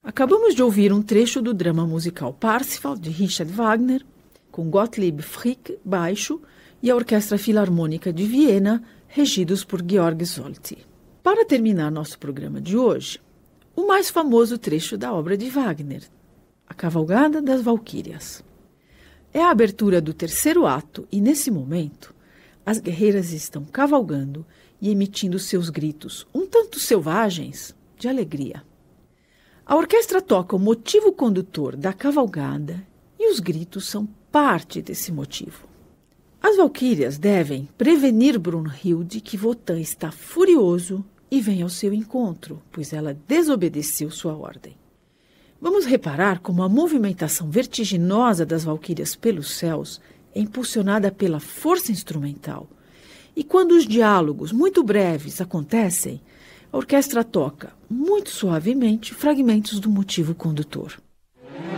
Acabamos de ouvir um trecho do drama musical Parsifal, de Richard Wagner, com Gottlieb Frick, baixo, e a Orquestra Filarmônica de Viena, regidos por Georg Solti. Para terminar nosso programa de hoje, o mais famoso trecho da obra de Wagner, A Cavalgada das Valquírias. É a abertura do terceiro ato e, nesse momento, as guerreiras estão cavalgando e emitindo seus gritos, um tanto selvagens, de alegria. A orquestra toca o motivo condutor da cavalgada e os gritos são parte desse motivo. As valquírias devem prevenir Brunhilde que Wotan está furioso e vem ao seu encontro, pois ela desobedeceu sua ordem. Vamos reparar como a movimentação vertiginosa das valquírias pelos céus é impulsionada pela força instrumental. E quando os diálogos muito breves acontecem, a orquestra toca muito suavemente fragmentos do motivo condutor.